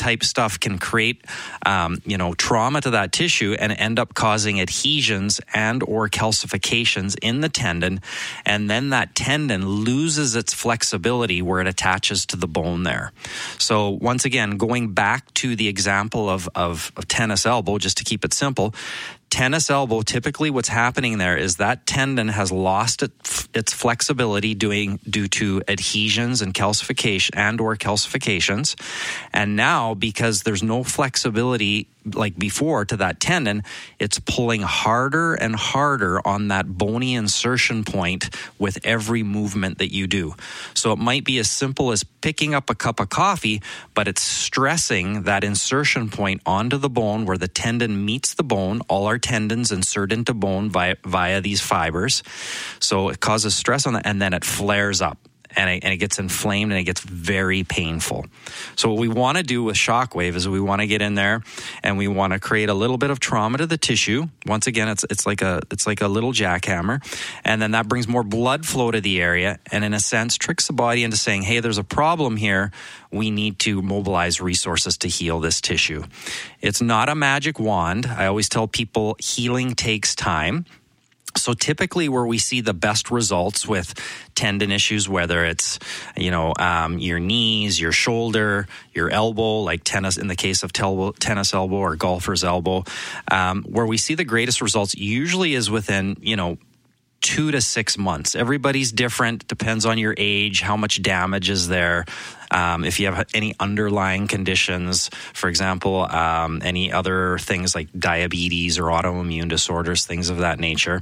type stuff can create, trauma to that tissue and end up causing adhesions and or calcifications in the tendon. And then that tendon loses its flexibility where it attaches to the bone there. So once again, going back to the example of tennis elbow, just to keep it simple, tennis elbow, typically what's happening there is that tendon has lost its flexibility due to adhesions and calcifications. And now, because there's no flexibility like before to that tendon, it's pulling harder and harder on that bony insertion point with every movement that you do. So it might be as simple as picking up a cup of coffee, but it's stressing that insertion point onto the bone where the tendon meets the bone. All our tendons insert into bone via these fibers. So it causes stress on that, and then it flares up. And it gets inflamed and it gets very painful. So what we want to do with Shockwave is we want to get in there and we want to create a little bit of trauma to the tissue. Once again, it's like a little jackhammer, and then that brings more blood flow to the area, and in a sense tricks the body into saying, hey, there's a problem here. We need to mobilize resources to heal this tissue. It's not a magic wand. I always tell people healing takes time. So typically where we see the best results with tendon issues, whether it's, your knees, your shoulder, your elbow, like tennis, in the case of tennis elbow or golfer's elbow, where we see the greatest results usually is within, 2 to 6 months. Everybody's different, depends on your age, how much damage is there. If you have any underlying conditions, for example, any other things like diabetes or autoimmune disorders, things of that nature.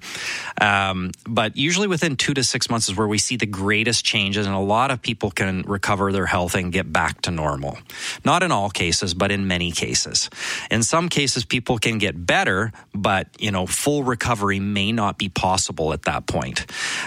But usually within 2 to 6 months is where we see the greatest changes, and a lot of people can recover their health and get back to normal. Not in all cases, but in many cases. In some cases, people can get better, but, full recovery may not be possible at that point.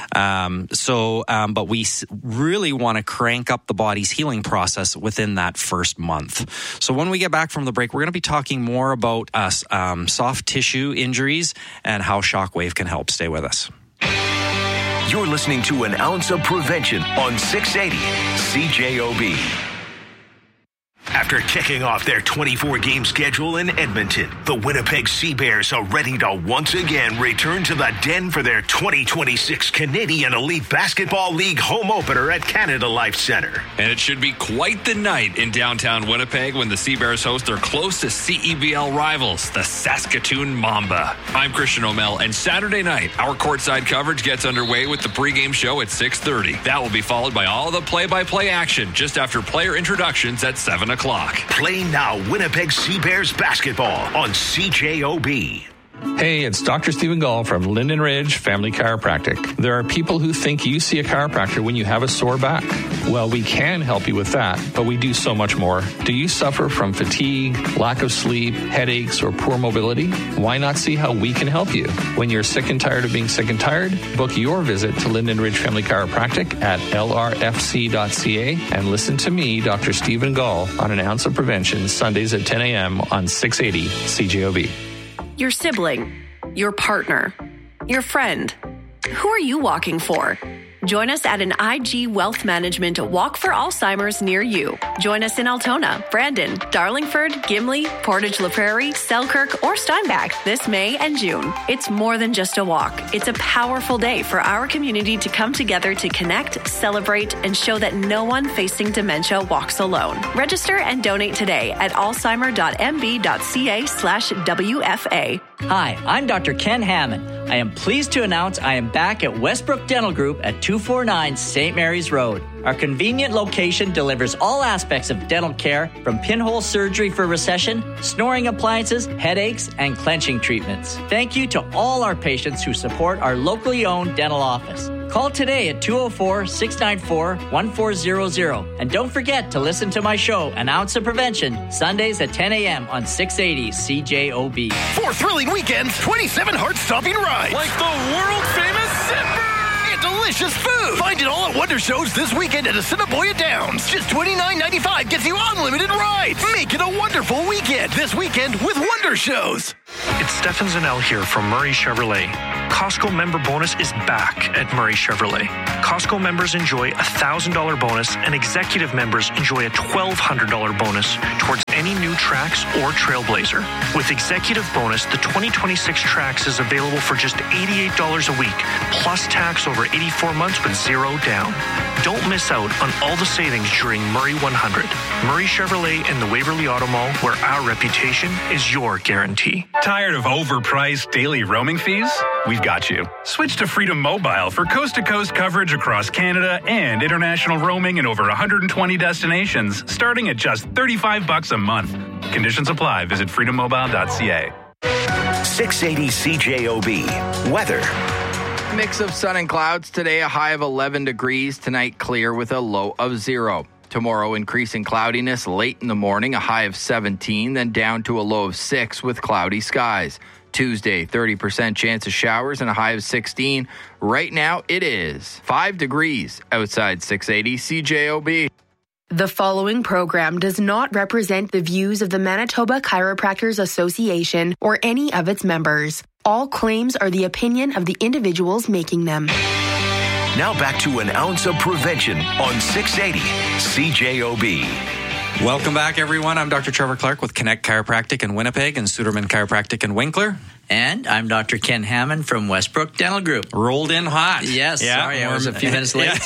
But we really want to crank up the body's healing process within that first month. So when we get back from the break, we're going to be talking more about soft tissue injuries and how Shockwave can help. Stay with us. You're listening to An Ounce of Prevention on 680 CJOB. After kicking off their 24-game schedule in Edmonton, the Winnipeg Sea Bears are ready to once again return to the Den for their 2026 Canadian Elite Basketball League home opener at Canada Life Centre. And it should be quite the night in downtown Winnipeg when the Sea Bears host their closest CEBL rivals, the Saskatoon Mamba. I'm Christian O'Mell, and Saturday night, our courtside coverage gets underway with the pregame show at 6:30. That will be followed by all the play-by-play action just after player introductions at 7 o'clock. Play now Winnipeg Sea Bears basketball on CJOB. Hey, it's Dr. Stephen Gall from Linden Ridge Family Chiropractic. There are people who think you see a chiropractor when you have a sore back. Well, we can help you with that, but we do so much more. Do you suffer from fatigue, lack of sleep, headaches, or poor mobility? Why not see how we can help you? When you're sick and tired of being sick and tired, book your visit to Linden Ridge Family Chiropractic at lrfc.ca and listen to me, Dr. Stephen Gall, on An Ounce of Prevention, Sundays at 10 a.m. on 680 CJOB. Your sibling, your partner, your friend. Who are you walking for? Join us at an IG Wealth Management Walk for Alzheimer's near you. Join us in Altona, Brandon, Darlingford, Gimli, Portage La Prairie, Selkirk, or Steinbach this May and June. It's more than just a walk. It's a powerful day for our community to come together to connect, celebrate, and show that no one facing dementia walks alone. Register and donate today at alzheimer.mb.ca/WFA. Hi, I'm Dr. Ken Hammond. I am pleased to announce I am back at Westbrook Dental Group at 249 St. Mary's Road. Our convenient location delivers all aspects of dental care, from pinhole surgery for recession, snoring appliances, headaches, and clenching treatments. Thank you to all our patients who support our locally owned dental office. Call today at 204-694-1400. And don't forget to listen to my show, An Ounce of Prevention, Sundays at 10 a.m. on 680 CJOB. 4 thrilling weekends, 27 heart-stopping rides. Like the world-famous Zipper! And delicious food. Find it all at Wonder Shows this weekend at Assiniboia Downs. Just $29.95 gets you unlimited rides. Make it a wonderful weekend this weekend with Wonder Shows. It's Stefan Zanel here from Murray Chevrolet. Costco member bonus is back at Murray Chevrolet. Costco members enjoy a $1,000 bonus and executive members enjoy a $1,200 bonus towards any Trax or Trailblazer. With Executive Bonus, the 2026 Trax is available for just $88 a week, plus tax over 84 months with zero down. Don't miss out on all the savings during Murray 100. Murray Chevrolet and the Waverly Auto Mall, where our reputation is your guarantee. Tired of overpriced daily roaming fees? We've got you. Switch to Freedom Mobile for coast-to-coast coverage across Canada and international roaming in over 120 destinations, starting at just $35 a month. Conditions apply. Visit freedommobile.ca. 680 CJOB. Weather. Mix of sun and clouds today, a high of 11 degrees. Tonight, clear with a low of 0. Tomorrow, increasing cloudiness late in the morning, a high of 17, then down to a low of 6 with cloudy skies. Tuesday, 30% chance of showers and a high of 16. Right now, it is 5 degrees outside 680 CJOB. The following program does not represent the views of the Manitoba Chiropractors Association or any of its members. All claims are the opinion of the individuals making them. Now back to an ounce of prevention on 680 CJOB. Welcome back, everyone. I'm Dr. Trevor Clark with Connect Chiropractic in Winnipeg and Suderman Chiropractic in Winkler. And I'm Dr. Ken Hammond from Westbrook Dental Group. Rolled in hot. Yes, sorry, I was a few minutes late.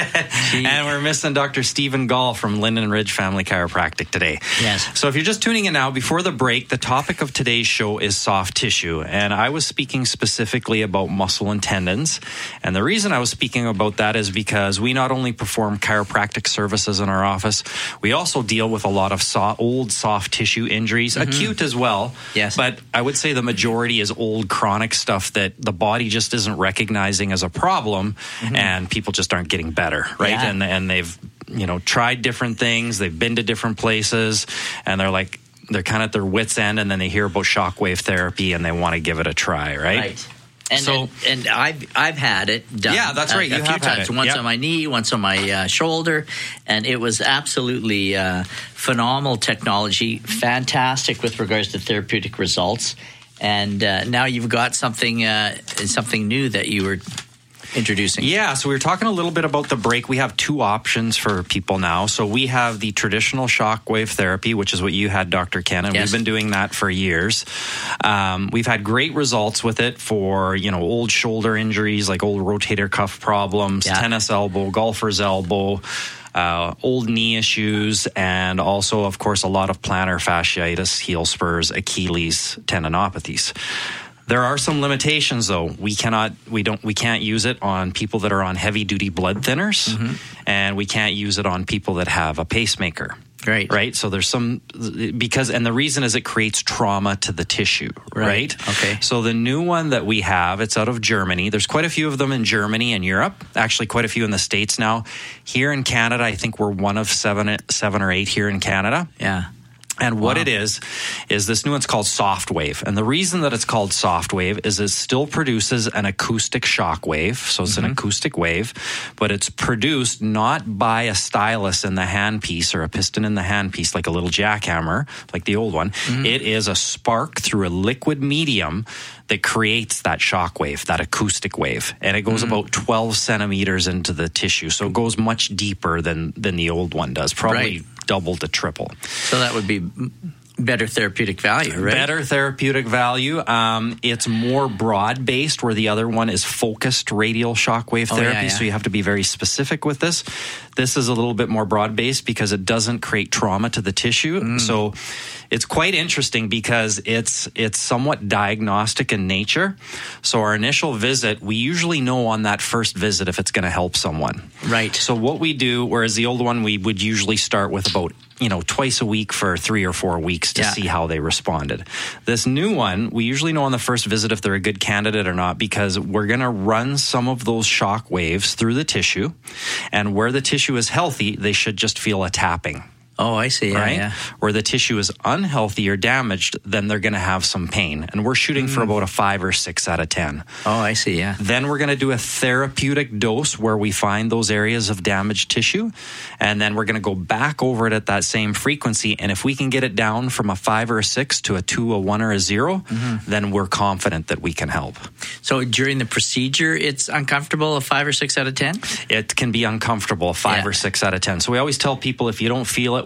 And we're missing Dr. Stephen Gall from Linden Ridge Family Chiropractic today. Yes. So if you're just tuning in now, before the break, the topic of today's show is soft tissue. And I was speaking specifically about muscle and tendons. And the reason I was speaking about that is because we not only perform chiropractic services in our office, we also deal with a lot of old soft tissue injuries, acute as well. Yes. But I would say the majority is old chronic stuff that the body just isn't recognizing as a problem, and people just aren't getting better, right? Yeah. And they've tried different things, they've been to different places, and they're kind of at their wits' end, and then they hear about shockwave therapy and they want to give it a try, right? And I've had it done. Yeah, that's right. A few times. Once Yep. on my knee, once on my shoulder, and it was absolutely phenomenal technology, fantastic with regards to therapeutic results. And now you've got something new that you were introducing. Yeah, so we were talking a little bit about the break. We have two options for people now. So we have the traditional shockwave therapy, which is what you had, Dr. Ken, and we've been doing that for years. We've had great results with it for, old shoulder injuries, like old rotator cuff problems, tennis elbow, golfer's elbow, old knee issues, and also, of course, a lot of plantar fasciitis, heel spurs, Achilles tendinopathies. There are some limitations, though. We can't use it on people that are on heavy duty blood thinners, and we can't use it on people that have a pacemaker. Right. So there's and the reason is it creates trauma to the tissue. Right. Okay. So the new one that we have, it's out of Germany. There's quite a few of them in Germany and Europe. Actually, quite a few in the States now. Here in Canada, I think we're one of seven or eight here in Canada. Yeah. And what it is this new one's called Softwave. And the reason that it's called Softwave is it still produces an acoustic shock wave. So it's an acoustic wave, but it's produced not by a stylus in the handpiece or a piston in the handpiece like a little jackhammer, like the old one. It is a spark through a liquid medium that creates that shock wave, that acoustic wave. And it goes about 12 centimeters into the tissue. So it goes much deeper than the old one does, probably double to triple. So that would be better therapeutic value, right? Better therapeutic value. It's more broad-based, where the other one is focused radial shockwave therapy, so you have to be very specific with this. This is a little bit more broad-based because it doesn't create trauma to the tissue. So it's quite interesting because it's somewhat diagnostic in nature. So our initial visit, we usually know on that first visit if it's going to help someone. Right. So what we do, whereas the old one, we would usually start with about twice a week for 3 or 4 weeks to see how they responded. This new one, we usually know on the first visit if they're a good candidate or not, because we're going to run some of those shock waves through the tissue, and where the tissue is healthy, they should just feel a tapping. Oh, I see. Yeah. Where the tissue is unhealthy or damaged, then they're going to have some pain. And we're shooting for about a 5 or 6 out of 10. Oh, I see. Yeah. Then we're going to do a therapeutic dose where we find those areas of damaged tissue. And then we're going to go back over it at that same frequency. And if we can get it down from a 5 or a 6 to a 2, a 1, or a 0, then we're confident that we can help. So during the procedure, it's uncomfortable, a 5 or 6 out of 10? It can be uncomfortable, a 5 or 6 out of 10. So we always tell people, if you don't feel it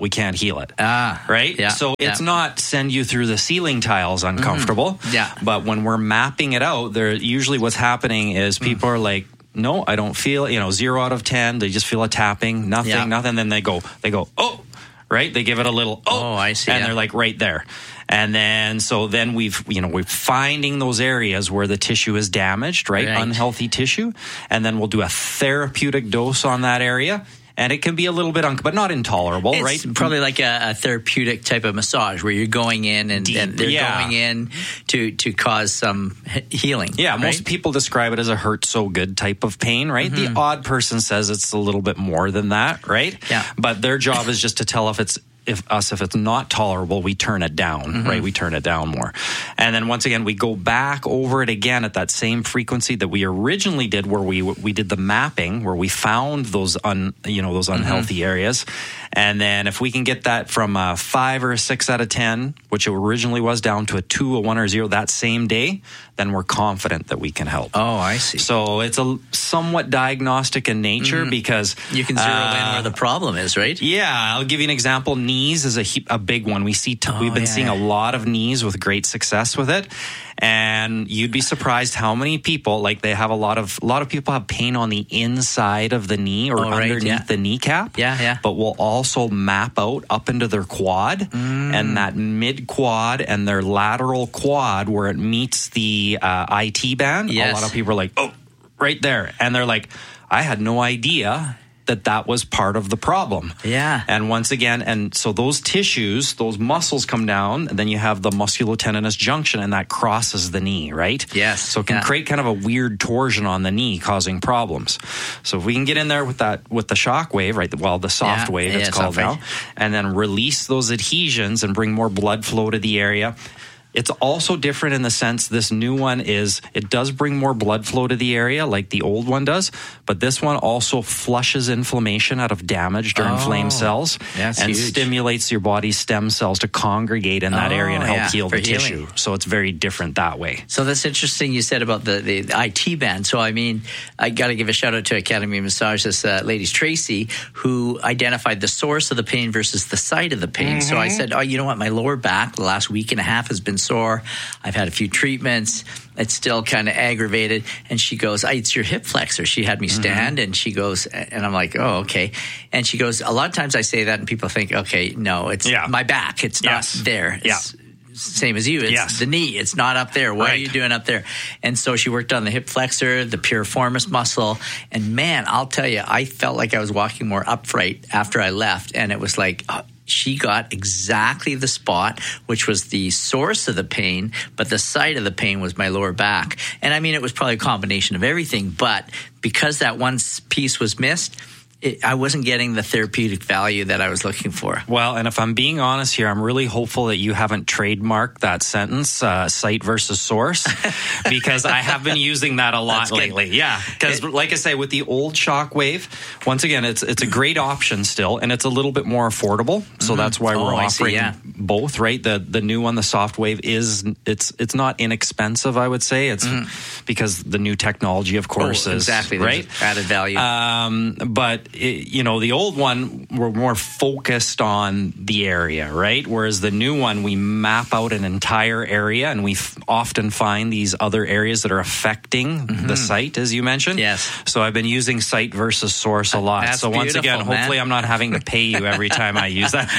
we can't heal it. Right? Yeah. So it's not send you through the ceiling tiles uncomfortable. Yeah. But when we're mapping it out, there usually what's happening is people are like, no, I don't feel, 0 out of 10. They just feel a tapping, nothing. Then they go, oh, right? They give it a little, I see. And they're like right there. And then, we're finding those areas where the tissue is damaged, right? Unhealthy tissue. And then we'll do a therapeutic dose on that area. And it can be a little bit, but not intolerable, right? It's probably like a therapeutic type of massage where you're going in and they're going in to cause some healing. Yeah, right? Most people describe it as a hurt so good type of pain, right? The odd person says it's a little bit more than that, right? Yeah. But their job is just to tell if it's not tolerable, we turn it down, right? We turn it down more. And then once again, we go back over it again at that same frequency that we originally did, where we did the mapping, where we found those unhealthy areas. And then if we can get that from a 5 or a 6 out of 10, which it originally was, down to a 2, a 1, or a 0 that same day, then we're confident that we can help. Oh, I see. So it's a somewhat diagnostic in nature because you can zero in where the problem is, right? Yeah, I'll give you an example. Knees is a big one. We've been seeing a lot of knees with great success with it. And you'd be surprised how many people, like they have a lot of people have pain on the inside of the knee or underneath the kneecap. Yeah. But we'll also map out up into their quad and that mid quad and their lateral quad where it meets the IT band. Yes. A lot of people are like, oh, right there. And they're like, I had no idea that was part of the problem. Yeah. And once again, and so those tissues, those muscles come down, and then you have the musculotendinous junction, and that crosses the knee, right? Yes. So it can create kind of a weird torsion on the knee, causing problems. So if we can get in there with the shock wave, right? Well, the soft wave, it's called now, and then release those adhesions and bring more blood flow to the area. It's also different in the sense this new one it does bring more blood flow to the area like the old one does, but this one also flushes inflammation out of damaged or inflamed cells and huge. Stimulates your body's stem cells to congregate in that area and help heal the tissue. So it's very different that way. So that's interesting you said about the IT band. So I mean, I got to give a shout out to Academy Massage, this lady's Tracy, who identified the source of the pain versus the site of the pain. So I said, you know what, my lower back the last week and a half has been sore. I've had a few treatments. It's still kind of aggravated. And she goes, it's your hip flexor. She had me stand and she goes, and I'm like, oh, okay. And she goes, a lot of times I say that and people think, okay, no, it's my back. It's not there. It's same as you. It's the knee. It's not up there. What are you doing up there? And so she worked on the hip flexor, the piriformis muscle. And man, I'll tell you, I felt like I was walking more upright after I left. And it was like, she got exactly the spot, which was the source of the pain, but the site of the pain was my lower back. And I mean, it was probably a combination of everything, but because that one piece was missed, I wasn't getting the therapeutic value that I was looking for. Well, and if I'm being honest here, I'm really hopeful that you haven't trademarked that sentence, site versus source, because I have been using that a lot lately. Yeah, because like I say, with the old Shockwave, once again, it's a great option still, and it's a little bit more affordable. So that's why we're offering both, right? The new one, the Softwave, it's not inexpensive, I would say. It's because the new technology, of course, is right? Added value. But the old one, we're more focused on the area, right? Whereas the new one, we map out an entire area, and we often find these other areas that are affecting the site, as you mentioned. Yes. So I've been using site versus source a lot. That's so once again, hopefully I'm not having to pay you every time I use that.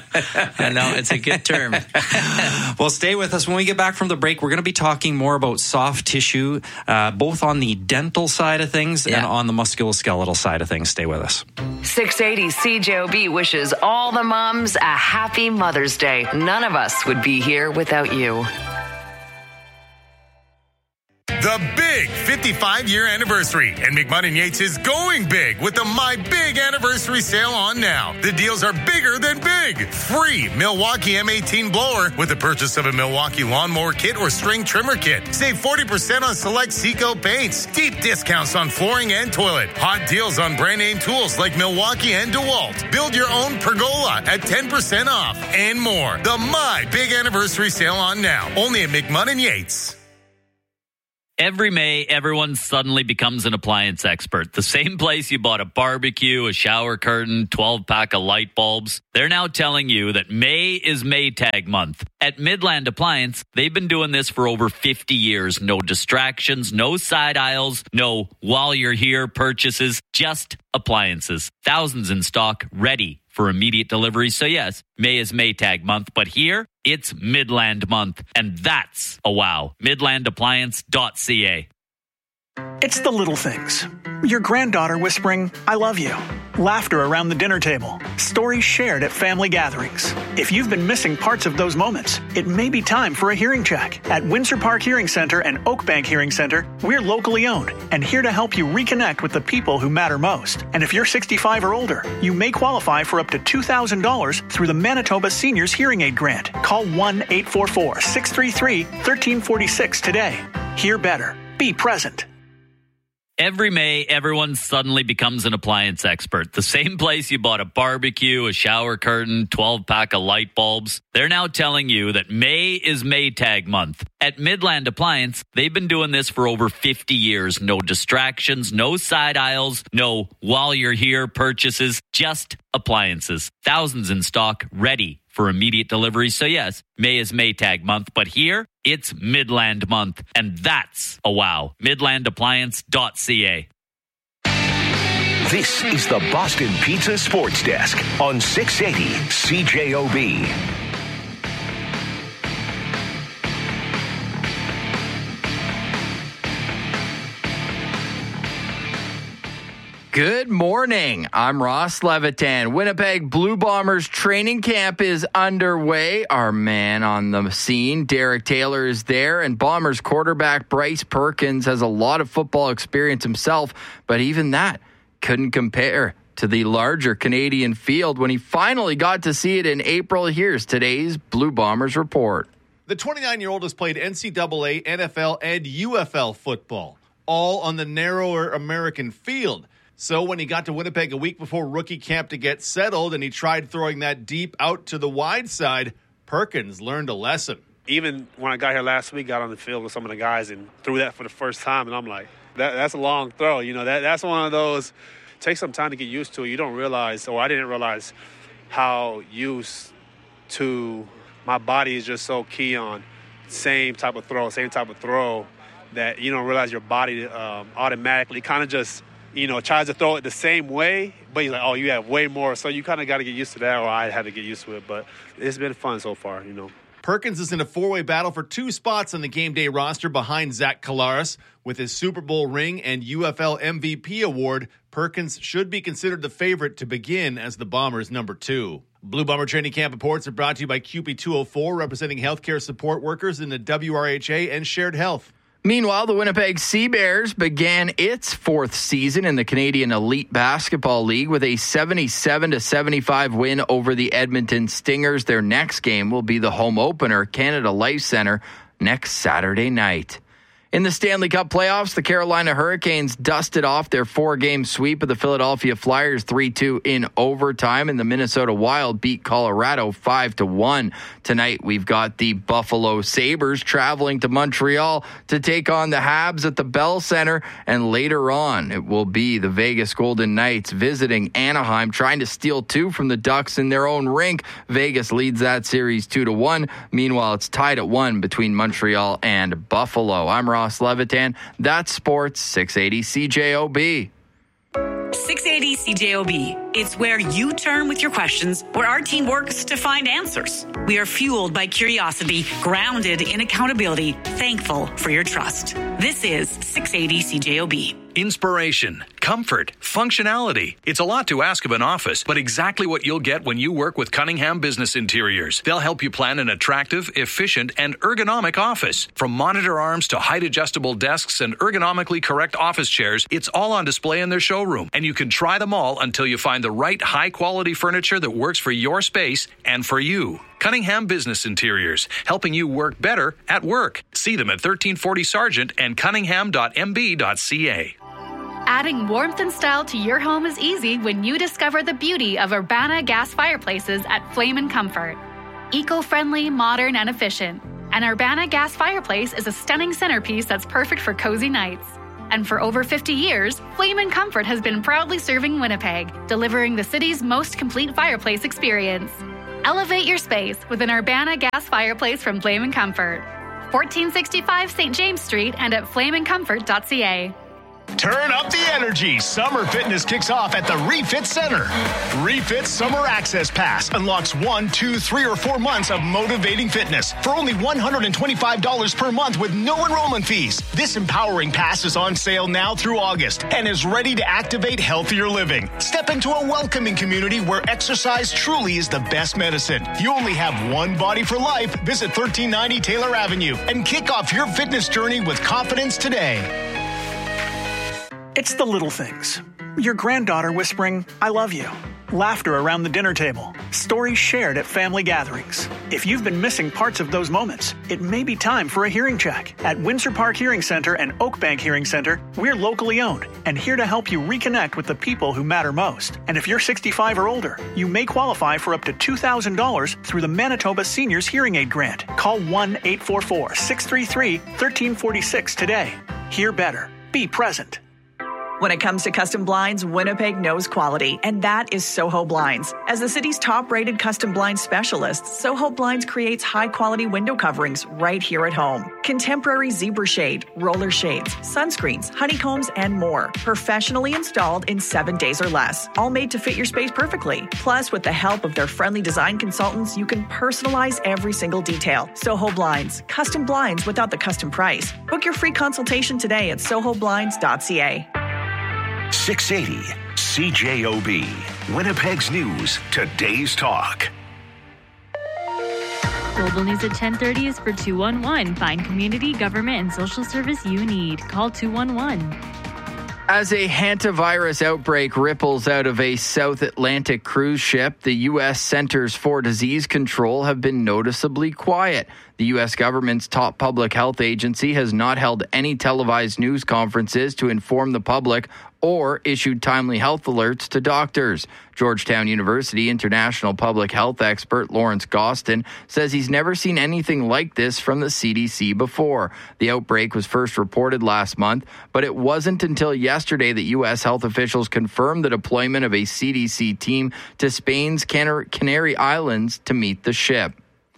No, it's a good term. Well, stay with us. When we get back from the break, we're going to be talking more about soft tissue, both on the dental side of things and on the musculoskeletal side of things. Stay with us. 680 CJOB wishes all the moms a happy Mother's Day. None of us would be here without you. The big 55-year anniversary, and McMahon & Yates is going big with the My Big Anniversary Sale on now. The deals are bigger than big. Free Milwaukee M18 blower with the purchase of a Milwaukee lawnmower kit or string trimmer kit. Save 40% on select Seco paints. Deep discounts on flooring and toilet. Hot deals on brand name tools like Milwaukee and DeWalt. Build your own pergola at 10% off and more. The My Big Anniversary Sale on now. Only at McMahon & Yates. Every May, everyone suddenly becomes an appliance expert. The same place you bought a barbecue, a shower curtain, 12-pack of light bulbs. They're now telling you that May is Maytag month. At Midland Appliance, they've been doing this for over 50 years. No distractions, no side aisles, no while you're here purchases, just appliances. Thousands in stock, ready for immediate delivery. So yes, May is Maytag month, but here it's Midland month, and that's a wow. MidlandAppliance.ca. It's the little things. Your granddaughter whispering, "I love you." Laughter around the dinner table. Stories shared at family gatherings. If you've been missing parts of those moments, it may be time for a hearing check. At Windsor Park Hearing Center and Oakbank Hearing Center, we're locally owned and here to help you reconnect with the people who matter most. And if you're 65 or older, you may qualify for up to $2,000 through the Manitoba Seniors Hearing Aid Grant. Call 1-844-633-1346 today. Hear better. Be present. Every May, everyone suddenly becomes an appliance expert. The same place you bought a barbecue, a shower curtain, 12-pack of light bulbs. They're now telling you that May is Maytag month. At Midland Appliance, they've been doing this for over 50 years. No distractions, no side aisles, no while you're here purchases, just appliances. Thousands in stock, ready for immediate delivery. So yes, May is Maytag month, but here it's Midland month, and that's a wow. MidlandAppliance.ca. This is the Boston Pizza Sports Desk on 680 CJOB. Good morning. I'm Ross Levitan. Winnipeg Blue Bombers training camp is underway. Our man on the scene, Derek Taylor, is there, and Bombers quarterback Bryce Perkins has a lot of football experience himself, but even that couldn't compare to the larger Canadian field when he finally got to see it in April. Here's today's Blue Bombers report. The 29-year-old has played NCAA, NFL, and UFL football, all on the narrower American field. So when he got to Winnipeg a week before rookie camp to get settled and he tried throwing that deep out to the wide side, Perkins learned a lesson. Even when I got here last week, got on the field with some of the guys and threw that for the first time, and I'm like, that's a long throw. You know, that's one of those, takes some time to get used to. You don't realize, or I didn't realize how used to my body is just so key on same type of throw that you don't realize your body automatically kind of just, you know, tries to throw it the same way, but you're like, oh, you have way more. So you kind of got to get used to that, or I had to get used to it. But it's been fun so far, you know. Perkins is in a four-way battle for two spots on the game day roster behind Zach Collaros. With his Super Bowl ring and UFL MVP award, Perkins should be considered the favorite to begin as the Bombers' number 2. Blue Bomber training camp reports are brought to you by QP 204, representing healthcare support workers in the WRHA and Shared Health. Meanwhile, the Winnipeg Sea Bears began its fourth season in the Canadian Elite Basketball League with a 77-75 win over the Edmonton Stingers. Their next game will be the home opener, Canada Life Centre, next Saturday night. In the Stanley Cup playoffs, the Carolina Hurricanes dusted off their 4-game sweep of the Philadelphia Flyers 3-2 in overtime, and the Minnesota Wild beat Colorado 5-1. Tonight, we've got the Buffalo Sabres traveling to Montreal to take on the Habs at the Bell Center, and later on, it will be the Vegas Golden Knights visiting Anaheim, trying to steal 2 from the Ducks in their own rink. Vegas leads that series 2-1. Meanwhile, it's tied at 1 between Montreal and Buffalo. I'm Ross Levitan. That's Sports 680 CJOB. 680 CJOB. It's where you turn with your questions, where our team works to find answers. We are fueled by curiosity, grounded in accountability, thankful for your trust. This is 680 CJOB. Inspiration, comfort, functionality. It's a lot to ask of an office, but exactly what you'll get when you work with Cunningham Business Interiors. They'll help you plan an attractive, efficient, and ergonomic office. From monitor arms to height-adjustable desks and ergonomically correct office chairs, it's all on display in their showroom, and you can try them all until you find the right high-quality furniture that works for your space and for you. Cunningham Business Interiors, helping you work better at work. See them at 1340 Sargent and cunningham.mb.ca. Adding warmth and style to your home is easy when you discover the beauty of Urbana gas fireplaces at Flame & Comfort. Eco-friendly, modern, and efficient. An Urbana gas fireplace is a stunning centerpiece that's perfect for cozy nights. And for over 50 years, Flame and Comfort has been proudly serving Winnipeg, delivering the city's most complete fireplace experience. Elevate your space with an Urbana gas fireplace from Flame and Comfort. 1465 St. James Street and at flameandcomfort.ca. Turn up the energy. Summer fitness kicks off at the Refit Center. Refit Summer Access Pass unlocks 1, 2, 3, or 4 months of motivating fitness for only $125 per month with no enrollment fees. This empowering pass is on sale now through August and is ready to activate healthier living. Step into a welcoming community where exercise truly is the best medicine. You only have one body for life. Visit 1390 Taylor Avenue and kick off your fitness journey with confidence today. It's the little things. Your granddaughter whispering, "I love you." Laughter around the dinner table. Stories shared at family gatherings. If you've been missing parts of those moments, it may be time for a hearing check. At Windsor Park Hearing Center and Oakbank Hearing Center, we're locally owned and here to help you reconnect with the people who matter most. And if you're 65 or older, you may qualify for up to $2,000 through the Manitoba Seniors Hearing Aid Grant. Call 1-844-633-1346 today. Hear better. Be present. When it comes to custom blinds, Winnipeg knows quality, and that is Soho Blinds. As the city's top-rated custom blinds specialist, Soho Blinds creates high-quality window coverings right here at home. Contemporary zebra shade, roller shades, sunscreens, honeycombs, and more. Professionally installed in 7 days or less. All made to fit your space perfectly. Plus, with the help of their friendly design consultants, you can personalize every single detail. Soho Blinds. Custom blinds without the custom price. Book your free consultation today at sohoblinds.ca. 680 CJOB. Winnipeg's News. Today's Talk. Global News at 10:30 is for 211. Find community, government, and social service you need. Call 211. As a hantavirus outbreak ripples out of a South Atlantic cruise ship, the U.S. Centers for Disease Control have been noticeably quiet. The U.S. government's top public health agency has not held any televised news conferences to inform the public or issued timely health alerts to doctors. Georgetown University international public health expert Lawrence Gostin says he's never seen anything like this from the CDC before. The outbreak was first reported last month, but it wasn't until yesterday that U.S. health officials confirmed the deployment of a CDC team to Spain's Canary Islands to meet the ship.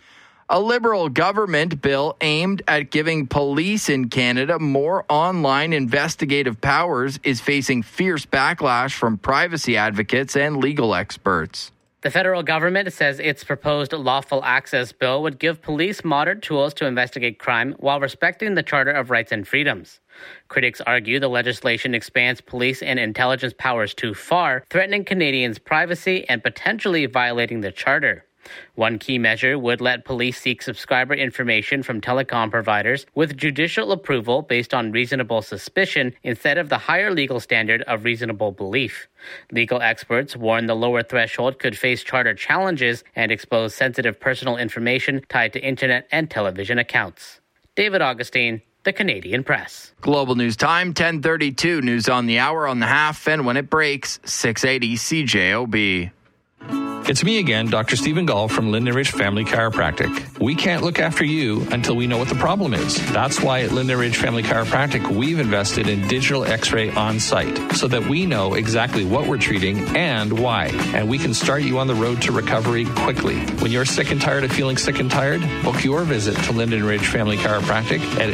A Liberal government bill aimed at giving police in Canada more online investigative powers is facing fierce backlash from privacy advocates and legal experts. The federal government says its proposed lawful access bill would give police modern tools to investigate crime while respecting the Charter of Rights and Freedoms. Critics argue the legislation expands police and intelligence powers too far, threatening Canadians' privacy and potentially violating the Charter. One key measure would let police seek subscriber information from telecom providers with judicial approval based on reasonable suspicion instead of the higher legal standard of reasonable belief. Legal experts warn the lower threshold could face charter challenges and expose sensitive personal information tied to internet and television accounts. David Augustine, The Canadian Press. Global News Time, 10:32. News on the hour, on the half, and when it breaks, 680 CJOB. It's me again, Dr. Stephen Gall from Linden Ridge Family Chiropractic. We can't look after you until we know what the problem is. That's why at Linden Ridge Family Chiropractic, we've invested in digital x-ray on site so that we know exactly what we're treating and why. And we can start you on the road to recovery quickly. When you're sick and tired of feeling sick and tired, book your visit to Linden Ridge Family Chiropractic at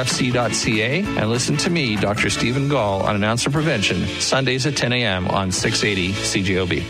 lrfc.ca and listen to me, Dr. Stephen Gall, on Announcer Prevention, Sundays at 10 a.m. on 680 CJOB.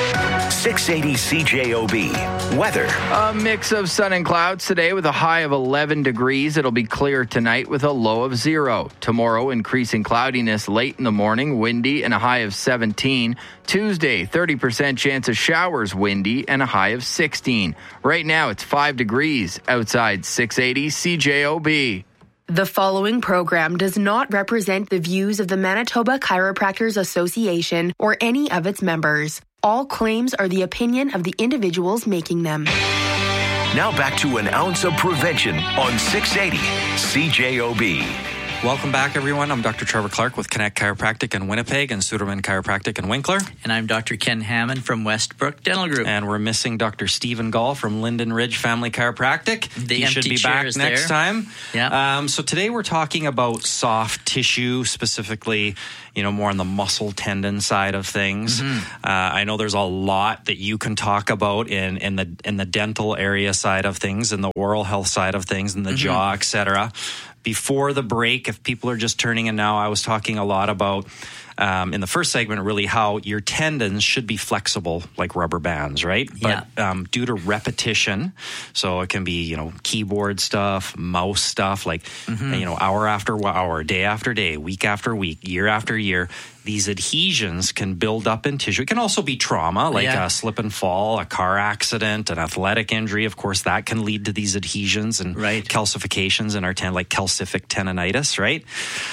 680 CJOB. Weather. A mix of sun and clouds today with a high of 11 degrees. It'll be clear tonight with a low of 0. Tomorrow, increasing cloudiness late in the morning, windy and a high of 17. Tuesday, 30% chance of showers, windy and a high of 16. Right now, it's 5 degrees outside 680 CJOB. The following program does not represent the views of the Manitoba Chiropractors Association or any of its members. All claims are the opinion of the individuals making them. Now back to an ounce of prevention on 680 CJOB. Welcome back, everyone. I'm Dr. Trevor Clark with Connect Chiropractic in Winnipeg and Suderman Chiropractic in Winkler. And I'm Dr. Ken Hammond from Westbrook Dental Group. And we're missing Dr. Stephen Gall from Linden Ridge Family Chiropractic. He should be back next time. Yeah. So today we're talking about soft tissue, specifically, more on the muscle tendon side of things. I know there's a lot that you can talk about in the dental area side of things, in the oral health side of things, in the jaw, etc. Before the break, if people are just turning in now, I was talking a lot about, in the first segment, really how your tendons should be flexible like rubber bands, right? But due to repetition, so it can be, keyboard stuff, mouse stuff, like, hour after hour, day after day, week after week, year after year, these adhesions can build up in tissue. It can also be trauma, like a slip and fall, a car accident, an athletic injury. Of course, that can lead to these adhesions and calcifications in our tendon, like calcific tendonitis, right?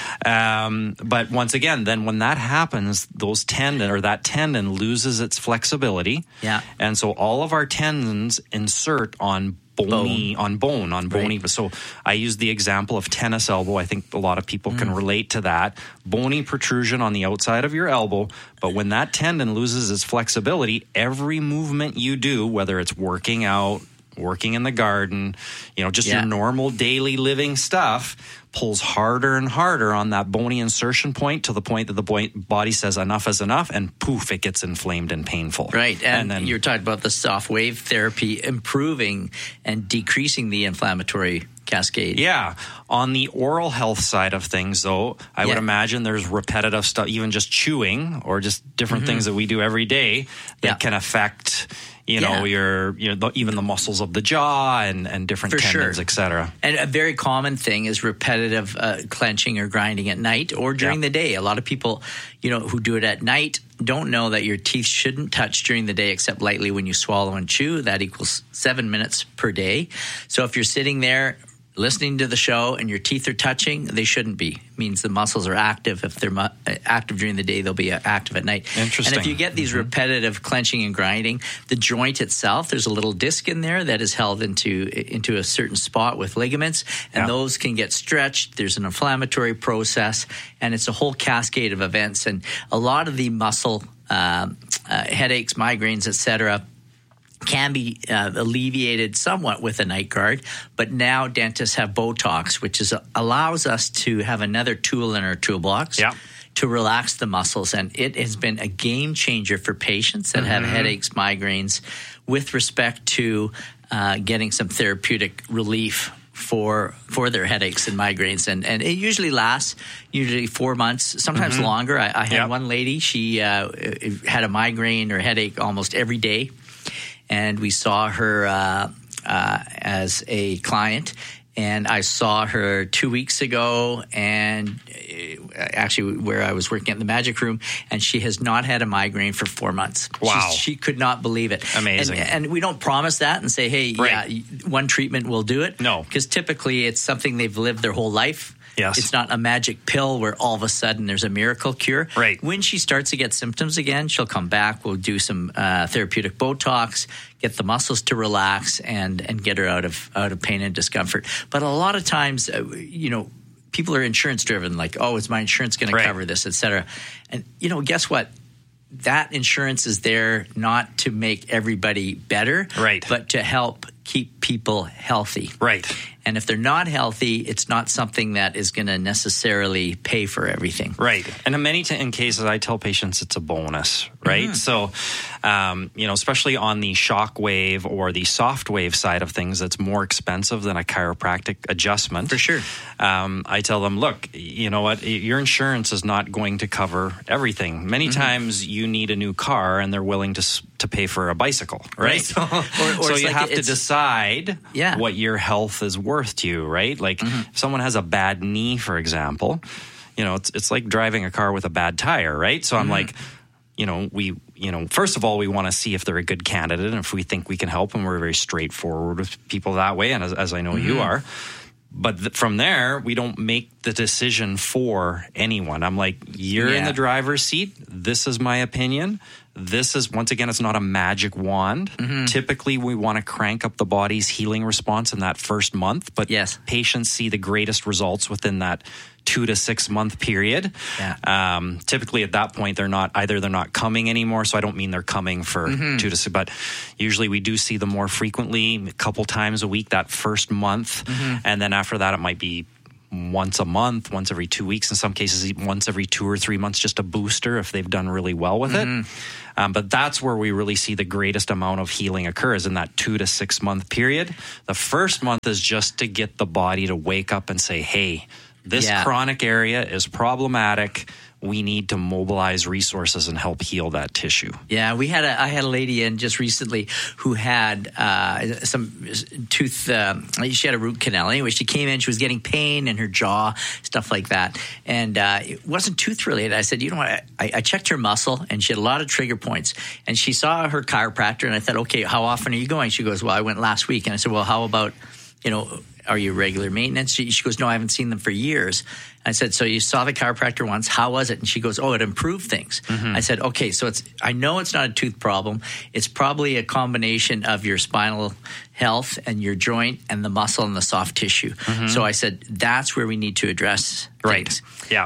But once again, then when that happens, that tendon loses its flexibility. Yeah. And so all of our tendons insert on bony. So I use the example of tennis elbow. I think a lot of people can relate to that. Bony protrusion on the outside of your elbow. But when that tendon loses its flexibility, every movement you do, whether it's working out, working in the garden, your normal daily living stuff, pulls harder and harder on that bony insertion point to the point that the body says enough is enough, and poof, it gets inflamed and painful. Right, and then you're talking about the soft wave therapy improving and decreasing the inflammatory cascade. Yeah. On the oral health side of things, though, I would imagine there's repetitive stuff, even just chewing or just different things that we do every day that can affect your even the muscles of the jaw and different tendons, etc. And a very common thing is repetitive clenching or grinding at night or during the day. A lot of people, who do it at night don't know that your teeth shouldn't touch during the day except lightly when you swallow and chew. That equals 7 minutes per day. So if you're sitting there listening to the show and your teeth are touching, they shouldn't be. It means the muscles are active. If they're active during the day, they'll be active at night. Interesting. And if you get these repetitive clenching and grinding, the joint itself, there's a little disc in there that is held into a certain spot with ligaments, and those can get stretched. There's an inflammatory process, and it's a whole cascade of events. And a lot of the muscle headaches, migraines, etc., can be alleviated somewhat with a night guard, but now dentists have Botox, which allows us to have another tool in our toolbox to relax the muscles, and it has been a game changer for patients that have headaches, migraines, with respect to getting some therapeutic relief for their headaches and migraines, and it usually lasts 4 months, sometimes longer. I had one lady; she had a migraine or headache almost every day. And we saw her as a client, and I saw her 2 weeks ago, and actually where I was working at the Magic Room, and she has not had a migraine for 4 months. Wow. She could not believe it. Amazing. And we don't promise that and say, hey, one treatment will do it. No. Because typically it's something they've lived their whole life. Yes. It's not a magic pill where all of a sudden there's a miracle cure. Right. When she starts to get symptoms again, she'll come back. We'll do some therapeutic Botox, get the muscles to relax, and get her out of pain and discomfort. But a lot of times, people are insurance driven, like, oh, is my insurance going to cover this, et cetera. And, guess what? That insurance is there not to make everybody better, but to help keep people healthy. Right. And if they're not healthy, it's not something that is going to necessarily pay for everything. Right. And in cases, I tell patients it's a bonus, right? So, especially on the shock wave or the soft wave side of things, that's more expensive than a chiropractic adjustment. For sure. I tell them, look, you know what? Your insurance is not going to cover everything. Many times you need a new car and they're willing to pay for a bicycle, right? So you have to decide what your health is worth to you, right? Like if someone has a bad knee, for example, it's like driving a car with a bad tire, right? So I'm like, first of all, we want to see if they're a good candidate and if we think we can help them. We're very straightforward with people that way, and as I know you are. But from there, we don't make the decision for anyone. I'm like, you're in the driver's seat. This is my opinion. This is, once again, it's not a magic wand. Typically, we want to crank up the body's healing response in that first month, but patients see the greatest results within that 2 to 6 month period. Typically at that point, they're not coming anymore. So I don't mean they're coming for 2 to 6, but usually we do see them more frequently, a couple times a week that first month. And then after that, it might be once a month, once every 2 weeks, in some cases once every 2 or 3 months, just a booster if they've done really well with it. But that's where we really see the greatest amount of healing occurs in that 2 to 6 month period. The first month is just to get the body to wake up and say, hey, this chronic area is problematic. We need to mobilize resources and help heal that tissue. Yeah, I had a lady in just recently who had some tooth. She had a root canal. Anyway, she came in. She was getting pain in her jaw, stuff like that, and it wasn't tooth related. I said, you know what? I checked her muscle, and she had a lot of trigger points. And she saw her chiropractor, and I thought, okay, how often are you going? She goes, well, I went last week. And I said, well, how about, are you regular maintenance? She goes, no, I haven't seen them for years. I said, so you saw the chiropractor once. How was it? And she goes, oh, it improved things. I said, okay, so I know it's not a tooth problem. It's probably a combination of your spinal health and your joint and the muscle and the soft tissue. So I said, that's where we need to address things.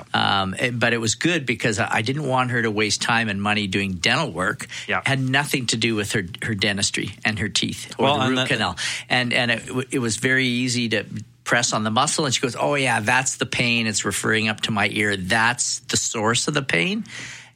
But it was good because I didn't want her to waste time and money doing dental work. It had nothing to do with her dentistry and her teeth or the root canal. And it was very easy to press on the muscle, and she goes, oh yeah, that's the pain. It's referring up to my ear. That's the source of the pain.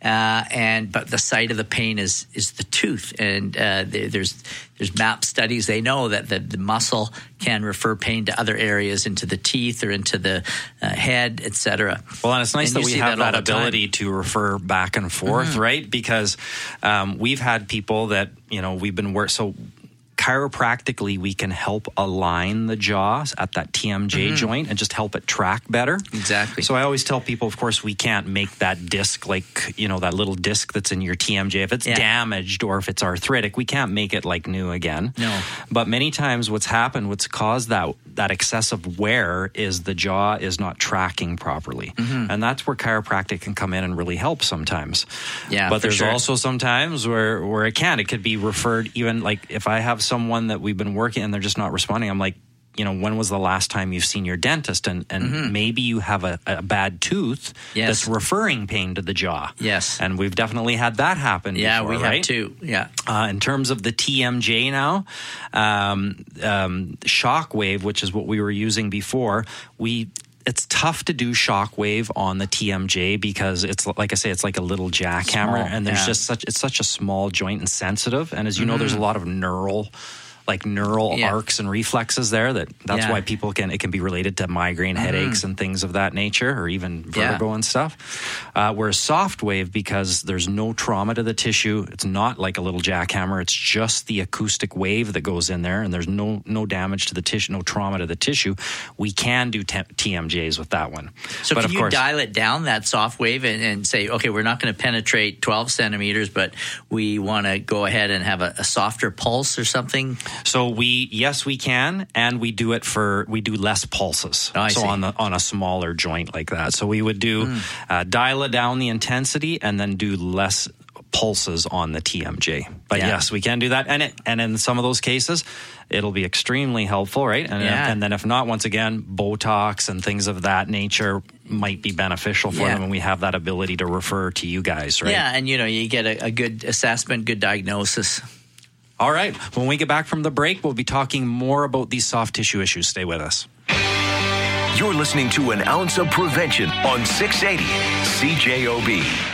But the site of the pain is the tooth. And there's MAP studies. They know that the muscle can refer pain to other areas, into the teeth or into the head, etc. Well, and it's nice that we have that ability to refer back and forth, right? Because we've had people that, we've been so chiropractically, we can help align the jaw at that TMJ joint and just help it track better. Exactly. So I always tell people, of course, we can't make that disc that little disc that's in your TMJ. If it's damaged or if it's arthritic, we can't make it like new again. No. But many times what's caused that excessive wear is the jaw is not tracking properly. And that's where chiropractic can come in and really help sometimes. Yeah, but there's also sometimes where it can. It could be referred, even like if I have someone that we've been working and they're just not responding, I'm like, when was the last time you've seen your dentist? And maybe you have a bad tooth that's referring pain to the jaw. Yes. And we've definitely had that happen before, we right? have too. Yeah. In terms of the TMJ now, Shockwave, which is what we were using before, it's tough to do Shockwave on the TMJ because it's, like I say, it's like a little jackhammer, and there's it's such a small joint and sensitive. And as you know, there's a lot of neural arcs and reflexes there. That's why people it can be related to migraine headaches and things of that nature, or even vertigo and stuff. Whereas Softwave, because there's no trauma to the tissue, it's not like a little jackhammer. It's just the acoustic wave that goes in there, and there's no damage to the tissue, no trauma to the tissue. We can do TMJs with that one. So can you dial it down, that Softwave, and say, okay, we're not going to penetrate 12 centimeters, but we want to go ahead and have a softer pulse or something? So we can, and we do less pulses. On a smaller joint like that. So we would do dial it down the intensity and then do less pulses on the TMJ. But yes, we can do that, and in some of those cases, it'll be extremely helpful, right? And then if not, once again, Botox and things of that nature might be beneficial for them, and we have that ability to refer to you guys, right? Yeah, and you get a good assessment, good diagnosis. All right. When we get back from the break, we'll be talking more about these soft tissue issues. Stay with us. You're listening to An Ounce of Prevention on 680 CJOB.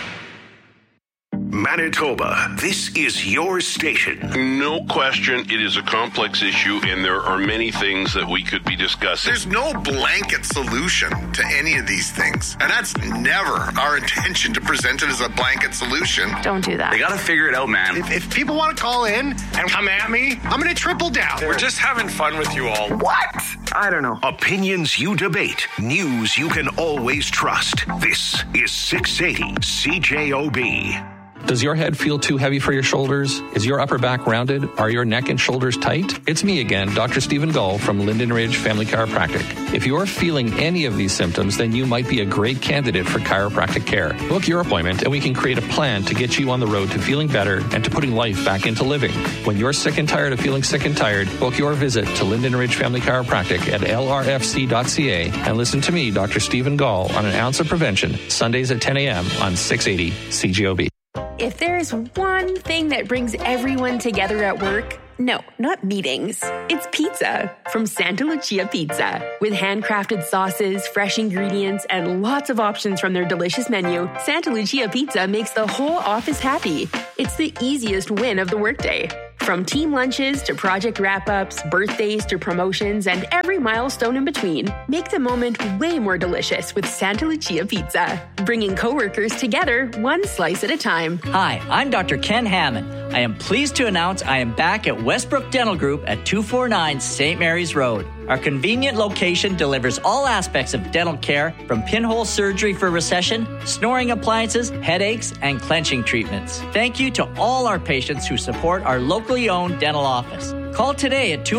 Manitoba, this is your station. No question, it is a complex issue, and there are many things that we could be discussing. There's no blanket solution to any of these things, and that's never our intention, to present it as a blanket solution. Don't do that. They got to figure it out, man. If people want to call in and come at me, I'm going to triple down. We're just having fun with you all. What? I don't know. Opinions you debate, news you can always trust. This is 680 CJOB. Does your head feel too heavy for your shoulders? Is your upper back rounded? Are your neck and shoulders tight? It's me again, Dr. Stephen Gull from Linden Ridge Family Chiropractic. If you're feeling any of these symptoms, then you might be a great candidate for chiropractic care. Book your appointment and we can create a plan to get you on the road to feeling better and to putting life back into living. When you're sick and tired of feeling sick and tired, book your visit to Linden Ridge Family Chiropractic at lrfc.ca and listen to me, Dr. Stephen Gall, on An Ounce of Prevention, Sundays at 10 a.m. on 680 CJOB. If there's one thing that brings everyone together at work, no, not meetings. It's pizza from Santa Lucia Pizza. With handcrafted sauces, fresh ingredients, and lots of options from their delicious menu, Santa Lucia Pizza makes the whole office happy. It's the easiest win of the workday. From team lunches to project wrap-ups, birthdays to promotions, and every milestone in between, make the moment way more delicious with Santa Lucia Pizza, bringing coworkers together one slice at a time. Hi, I'm Dr. Ken Hammond. I am pleased to announce I am back at Westbrook Dental Group at 249 St. Mary's Road. Our convenient location delivers all aspects of dental care, from pinhole surgery for recession, snoring appliances, headaches, and clenching treatments. Thank you to all our patients who support our locally owned dental office. Call today at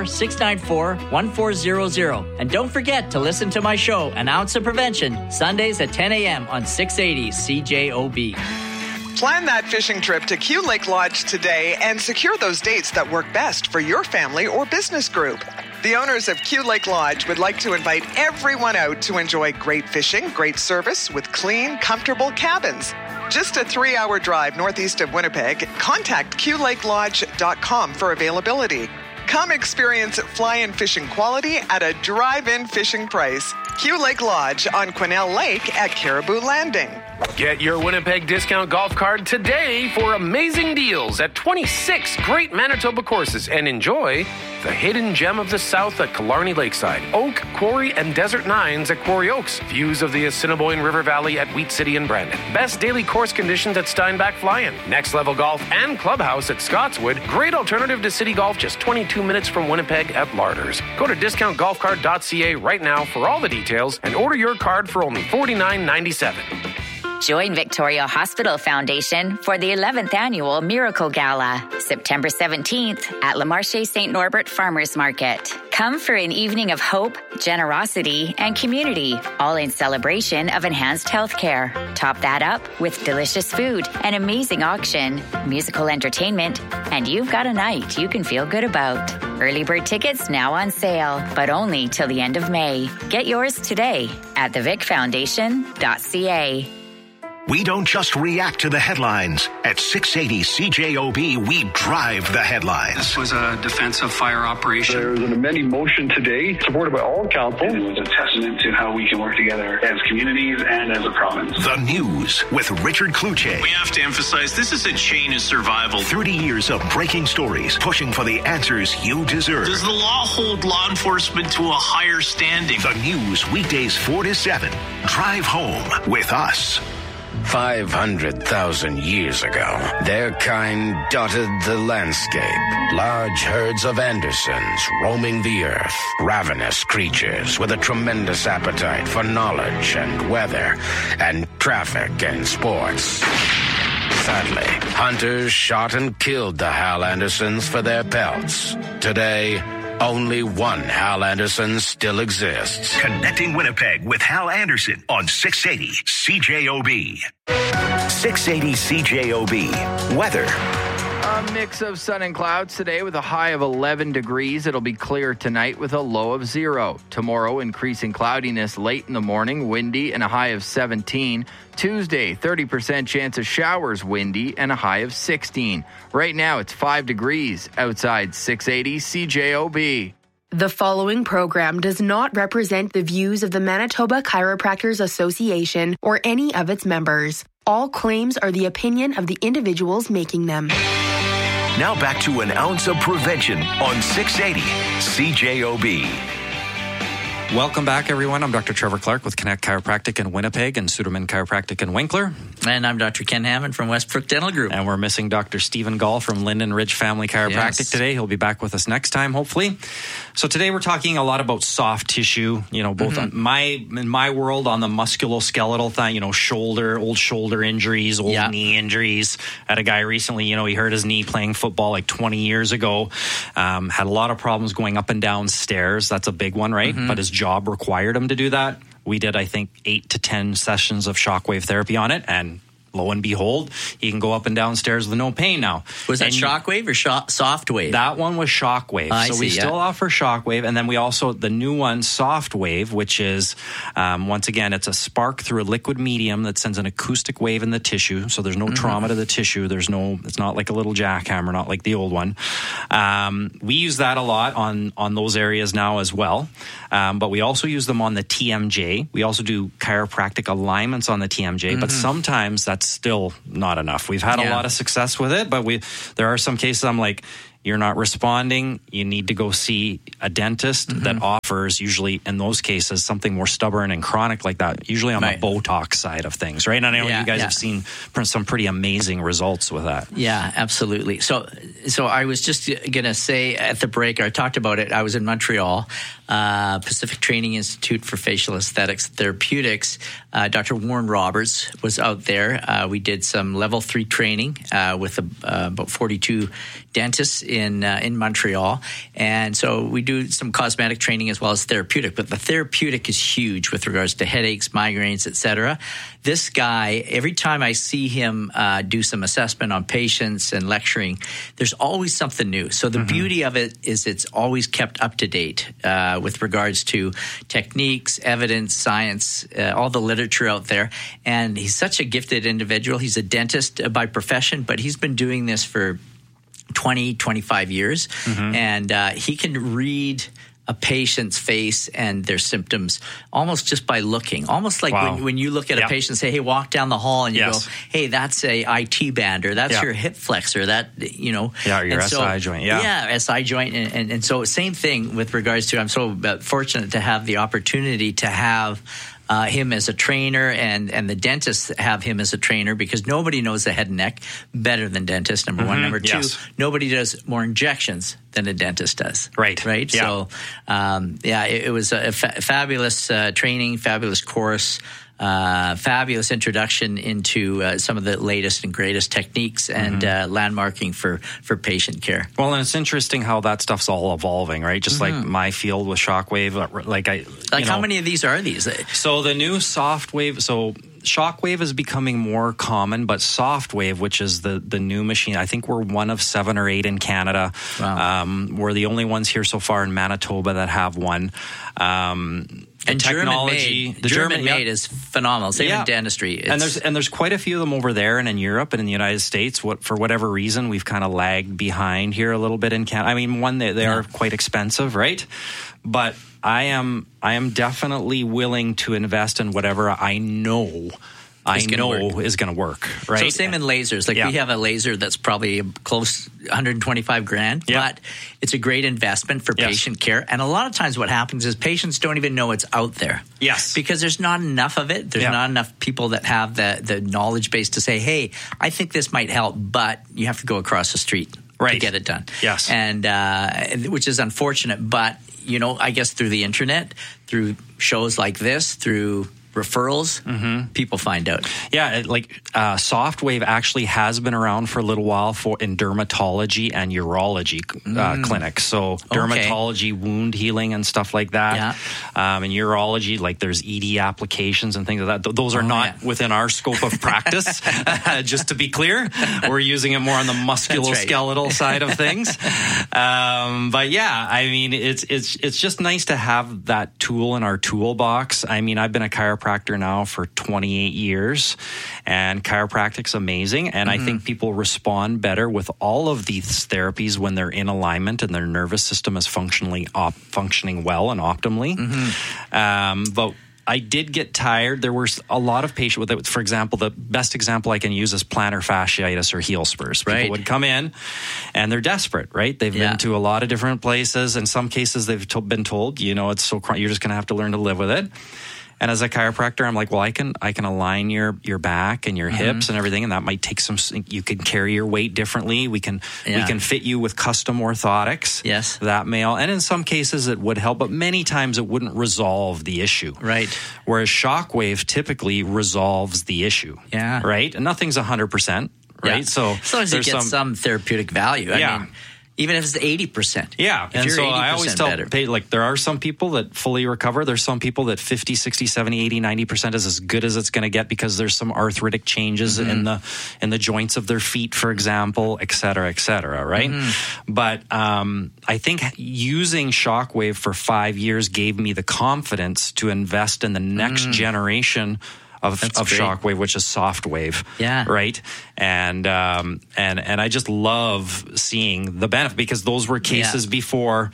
204-694-1400. And don't forget to listen to my show, An Ounce of Prevention, Sundays at 10 a.m. on 680 CJOB. Plan that fishing trip to Q Lake Lodge today and secure those dates that work best for your family or business group. The owners of Q Lake Lodge would like to invite everyone out to enjoy great fishing, great service with clean, comfortable cabins. Just a 3-hour drive northeast of Winnipeg. Contact QLakeLodge.com for availability. Come experience fly-in fishing quality at a drive-in fishing price. Q Lake Lodge on Quesnel Lake at Caribou Landing. Get your Winnipeg discount golf card today for amazing deals at 26 great Manitoba courses, and enjoy the hidden gem of the South at Killarney Lakeside, Oak, Quarry, and Desert Nines at Quarry Oaks, views of the Assiniboine River Valley at Wheat City and Brandon, best daily course conditions at Steinbach Fly-In, next level golf and clubhouse at Scotswood, great alternative to city golf just 22 minutes from Winnipeg at Larders. Go to discountgolfcard.ca right now for all the details and order your card for only $49.97. Join Victoria Hospital Foundation for the 11th Annual Miracle Gala, September 17th at Le Marché St. Norbert Farmers Market. Come for an evening of hope, generosity, and community, all in celebration of enhanced healthcare. Top that up with delicious food, an amazing auction, musical entertainment, and you've got a night you can feel good about. Early bird tickets now on sale, but only till the end of May. Get yours today at thevicfoundation.ca. We don't just react to the headlines. At 680 CJOB, we drive the headlines. This was a defensive fire operation. There was an amending motion today, supported by all council. It was a testament to how we can work together as communities and as a province. The news with Richard Kluche. We have to emphasize this is a chain of survival. 30 years of breaking stories, pushing for the answers you deserve. Does the law hold law enforcement to a higher standing? The news, weekdays 4 to 7. Drive home with us. 500,000 years ago, their kind dotted the landscape. Large herds of Andersons roaming the earth. Ravenous creatures with a tremendous appetite for knowledge and weather and traffic and sports. Sadly, hunters shot and killed the Hal Andersons for their pelts. Today, only one Hal Anderson still exists. Connecting Winnipeg with Hal Anderson on 680 CJOB. 680 CJOB. Weather. A mix of sun and clouds today with a high of 11 degrees. It'll be clear tonight with a low of 0. Tomorrow, increasing cloudiness late in the morning, windy, and a high of 17. Tuesday, 30% chance of showers, windy, and a high of 16. Right now, it's 5 degrees outside 680 CJOB. The following program does not represent the views of the Manitoba Chiropractors Association or any of its members. All claims are the opinion of the individuals making them. Now back to An Ounce of Prevention on 680 CJOB. Welcome back, everyone. I'm Dr. Trevor Clark with Connect Chiropractic in Winnipeg and Suderman Chiropractic in Winkler. And I'm Dr. Ken Hammond from Westbrook Dental Group. And we're missing Dr. Stephen Gall from Linden Ridge Family Chiropractic today. He'll be back with us next time, hopefully. So today we're talking a lot about soft tissue, both in my world on the musculoskeletal thing, old shoulder injuries, old knee injuries. I had a guy recently, he hurt his knee playing football like 20 years ago. Had a lot of problems going up and down stairs. That's a big one, right? But his job required him to do that. We did, I think, 8 to 10 sessions of shockwave therapy on it, and lo and behold, he can go up and down stairs with no pain now. Was that shockwave or soft wave? That one was shockwave. So we still offer shockwave. And then we also, the new one, soft wave, which is, once again, it's a spark through a liquid medium that sends an acoustic wave in the tissue. So there's no trauma to the tissue. It's not like a little jackhammer, not like the old one. We use that a lot on those areas now as well. But we also use them on the TMJ. We also do chiropractic alignments on the TMJ, but sometimes that's still not enough. We've had a lot of success with it, but there are some cases I'm like, you're not responding. You need to go see a dentist that offers, usually in those cases, something more stubborn and chronic like that, usually on the Botox side of things, right? And I know you guys have seen some pretty amazing results with that. Yeah, absolutely. So I was just going to say at the break, I talked about it. I was in Montreal, Pacific Training Institute for Facial Aesthetics Therapeutics. Dr. Warren Roberts was out there. We did some level 3 training with about 42 dentists in Montreal. And so we do some cosmetic training as well as therapeutic, but the therapeutic is huge with regards to headaches, migraines, etc. This guy, every time I see him do some assessment on patients and lecturing, there's always something new. So the beauty of it is it's always kept up to date with regards to techniques, evidence, science, all the literature out there. And he's such a gifted individual. He's a dentist by profession, but he's been doing this for 20, 25 years. And he can read a patient's face and their symptoms almost just by looking. Almost like when you look at a patient and say, hey, walk down the hall, and you go, hey, that's a IT band, or that's your hip flexor, that, Yeah, or your SI joint. Yeah, SI joint. And so same thing with regards to, I'm so fortunate to have the opportunity to have him as a trainer, and the dentists have him as a trainer, because nobody knows the head and neck better than dentists, number one. Number two, nobody does more injections than a dentist does. Right. Yeah. So, it was a fabulous training, fabulous course, fabulous introduction into some of the latest and greatest techniques and landmarking for patient care. Well, and it's interesting how that stuff's all evolving, right? Just like my field with shockwave, how many of these are these? So the new soft wave, shockwave is becoming more common, but soft wave, which is the new machine, I think we're one of 7 or 8 in Canada. Wow. We're the only ones here so far in Manitoba that have one. And technology, German made is phenomenal. Same in dentistry. And there's quite a few of them over there and in Europe and in the United States. For whatever reason, we've kind of lagged behind here a little bit in Canada. I mean, one, they are quite expensive, right? But I am definitely willing to invest in whatever I know is going to work, right? So same in lasers. We have a laser that's probably close $125,000, but it's a great investment for patient care. And a lot of times what happens is patients don't even know it's out there. Yes. Because there's not enough of it. There's not enough people that have the knowledge base to say, hey, I think this might help, but you have to go across the street to get it done. Yes. And which is unfortunate, but I guess through the internet, through shows like this, through referrals, people find out. Yeah, soft wave actually has been around for a little while in dermatology and urology clinics. So dermatology, wound healing and stuff like that. Yeah. In urology, there's ED applications and things like that. Those are not within our scope of practice, just to be clear. We're using it more on the musculoskeletal side of things. But yeah, I mean, it's just nice to have that tool in our toolbox. I mean, I've been a chiropractor now for 28 years, and chiropractic's amazing. And I think people respond better with all of these therapies when they're in alignment and their nervous system is functioning well and optimally. But I did get tired. There were a lot of patients with it. For example, the best example I can use is plantar fasciitis or heel spurs. People would come in and they're desperate, right? They've been to a lot of different places. In some cases, they've been told, it's so you're just going to have to learn to live with it. And as a chiropractor, I'm like, well, I can align your back and your hips and everything, and that might take some. You can carry your weight differently. We can fit you with custom orthotics. Yes, that may all. And in some cases, it would help, but many times it wouldn't resolve the issue. Right. Whereas Shockwave typically resolves the issue. Yeah. Right. And nothing's 100%. Right. Yeah. So as long as you get some therapeutic value. I mean, even if it's 80%. Yeah. If and you're so 80% I always tell there are some people that fully recover. There's some people that 50, 60, 70, 80, 90% is as good as it's going to get because there's some arthritic changes in the joints of their feet, for example, et cetera, right? But I think using Shockwave for 5 years gave me the confidence to invest in the next generation of Shockwave, which is Softwave. Yeah. Right. And I just love seeing the benefit because those were cases before,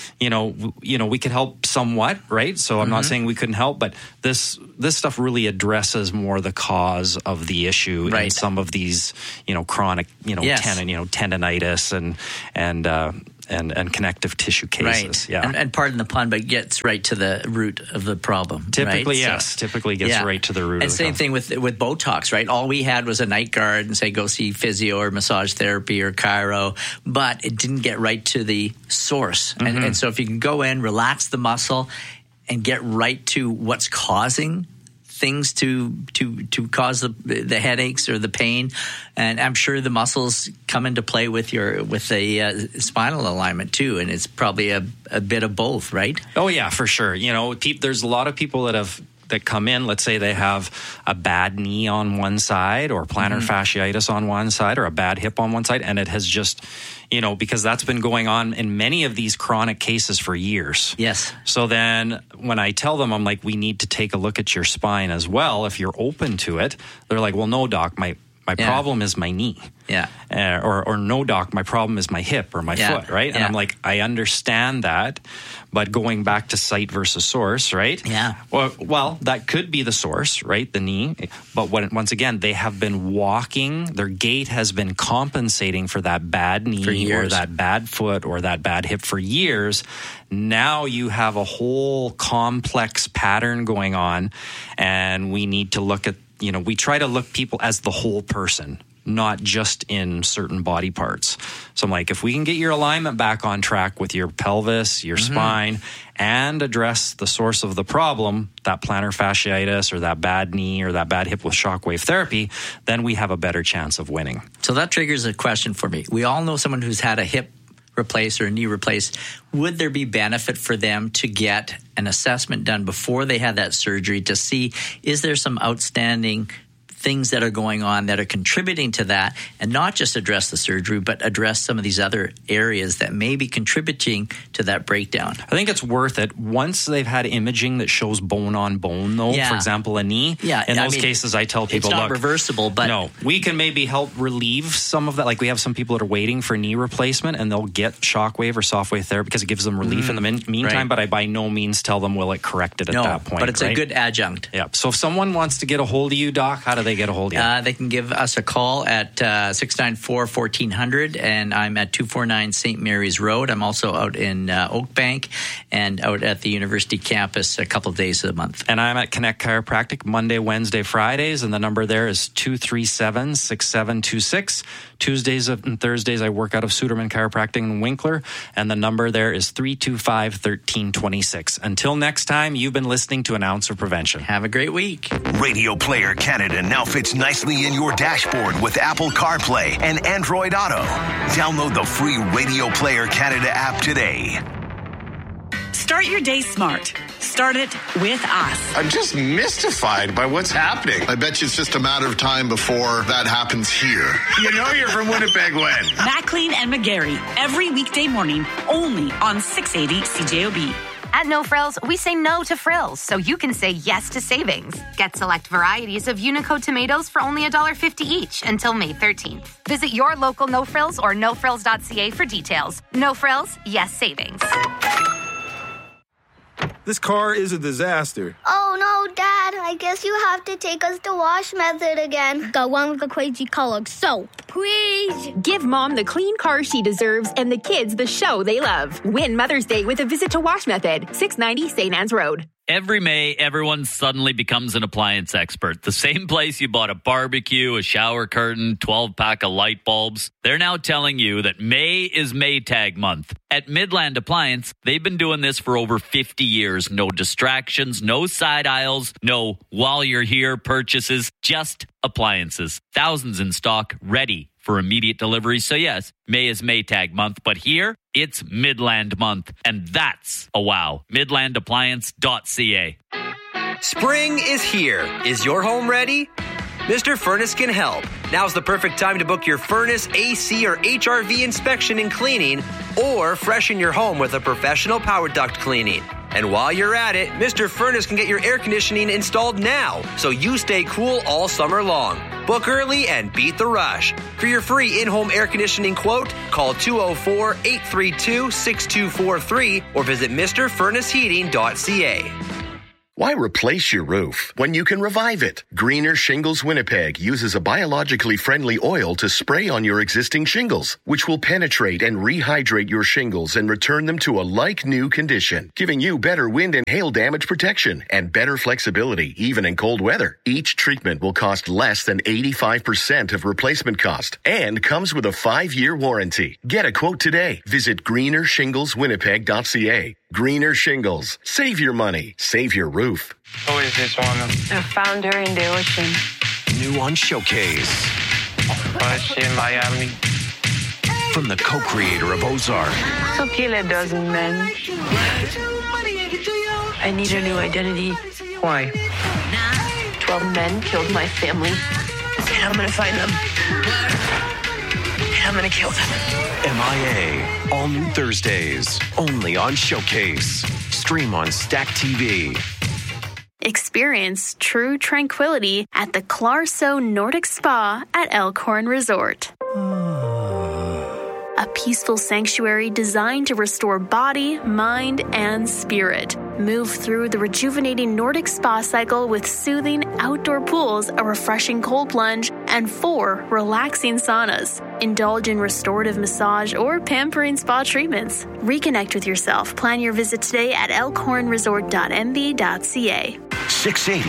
we could help somewhat, right? So I'm not saying we couldn't help, but this stuff really addresses more the cause of the issue in some of these, chronic, tendonitis and connective tissue cases. Right. Yeah. And pardon the pun, but gets right to the root of the problem. Typically, right? yes. Typically gets right to the root and of the problem. And same thing with Botox, right? All we had was a night guard and say go see physio or massage therapy or chiro, but it didn't get right to the source. And so if you can go in, relax the muscle, and get right to what's causing things to cause the headaches or the pain, and I'm sure the muscles come into play with the spinal alignment too, and it's probably a bit of both, right? Oh yeah, for sure. There's a lot of people that come in. Let's say they have a bad knee on one side, or plantar fasciitis on one side, or a bad hip on one side, and it has just because that's been going on in many of these chronic cases for years. Yes. So then when I tell them, I'm like, we need to take a look at your spine as well if you're open to it. They're like, well, no, doc, my problem is my knee. Yeah. Or no, doc, my problem is my hip or my foot, right? And I'm like, I understand that, but going back to site versus source, right? Yeah. Well, that could be the source, right? The knee. But once again, they have been walking. Their gait has been compensating for that bad knee or that bad foot or that bad hip for years. Now you have a whole complex pattern going on, and we need to look at, we try to look people as the whole person, not just in certain body parts. So I'm like, if we can get your alignment back on track with your pelvis, your spine, and address the source of the problem, that plantar fasciitis or that bad knee or that bad hip with Shockwave therapy, then we have a better chance of winning. So that triggers a question for me. We all know someone who's had a hip replaced or a knee replaced. Would there be benefit for them to get an assessment done before they had that surgery to see, is there some outstanding things that are going on that are contributing to that, and not just address the surgery, but address some of these other areas that may be contributing to that breakdown? I think it's worth it. Once they've had imaging that shows bone on bone, though, for example, a knee, in those cases, I tell people, it's not reversible, but no, we can maybe help relieve some of that. Like we have some people that are waiting for knee replacement, and they'll get Shockwave or Softwave therapy because it gives them relief in the meantime, but I by no means tell them will it correct it at that point. But it's a good adjunct. Yeah. So if someone wants to get a hold of you, Doc, how do they get a hold of you? They can give us a call at 694-1400, and I'm at 249 St. Mary's Road. I'm also out in Oakbank and out at the university campus a couple of days of the month. And I'm at Connect Chiropractic Monday, Wednesday, Fridays, and the number there is 237-6726. Tuesdays and Thursdays, I work out of Suderman Chiropractic in Winkler, and the number there is 325-1326. Until next time, you've been listening to An Ounce of Prevention. Have a great week. Radio Player Canada now fits nicely in your dashboard with Apple CarPlay and Android Auto. Download the free Radio Player Canada app today. Start your day smart. Start it with us. I'm just mystified by what's happening. I bet you it's just a matter of time before that happens here. You know you're from Winnipeg when? Maclean and McGarry, every weekday morning, only on 680 CJOB. At No Frills, we say no to frills, so you can say yes to savings. Get select varieties of Unico tomatoes for only $1.50 each until May 13th. Visit your local No Frills or nofrills.ca for details. No Frills, yes savings. This car is a disaster. Oh, Oh no, Dad, I guess you have to take us to Wash Method again. The one with the crazy colored soap. Please. Give Mom the clean car she deserves and the kids the show they love. Win Mother's Day with a visit to Wash Method, 690 St. Anne's Road. Every May, everyone suddenly becomes an appliance expert. The same place you bought a barbecue, a shower curtain, 12-pack of light bulbs. They're now telling you that May is Maytag month. At Midland Appliance, they've been doing this for over 50 years. No distractions, no side aisles, no while you're here purchases, just appliances. Thousands in stock, ready for immediate delivery. So yes, May is Maytag month, but here it's Midland month, and that's a wow. MidlandAppliance.ca. Spring is here. Is your home ready? Mr. Furnace can help. Now's the perfect time to book your furnace, AC, or HRV inspection and cleaning, or freshen your home with a professional power duct cleaning. And while you're at it, Mr. Furnace can get your air conditioning installed now, so you stay cool all summer long. Book early and beat the rush. For your free in-home air conditioning quote, call 204-832-6243 or visit MrFurnaceHeating.ca. Why replace your roof when you can revive it? Greener Shingles Winnipeg uses a biologically friendly oil to spray on your existing shingles, which will penetrate and rehydrate your shingles and return them to a like-new condition, giving you better wind and hail damage protection and better flexibility even in cold weather. Each treatment will cost less than 85% of replacement cost and comes with a 5-year warranty. Get a quote today. Visit greenershingleswinnipeg.ca. Greener Shingles. Save your money. Save your roof. Who is this one? A founder in the ocean. New on Showcase. In Miami. From the co-creator of Ozark. So kill a dozen men. I need a new identity. Why? 12 men killed my family. And I'm gonna find them. And I'm gonna kill them. MIA. All new Thursdays. Only on Showcase. Stream on Stack TV. Experience true tranquility at the Clarso Nordic Spa at Elkhorn Resort. A peaceful sanctuary designed to restore body, mind, and spirit. Move through the rejuvenating Nordic spa cycle with soothing outdoor pools, a refreshing cold plunge, and 4 relaxing saunas. Indulge in restorative massage or pampering spa treatments. Reconnect with yourself. Plan your visit today at elkhornresort.mb.ca. 680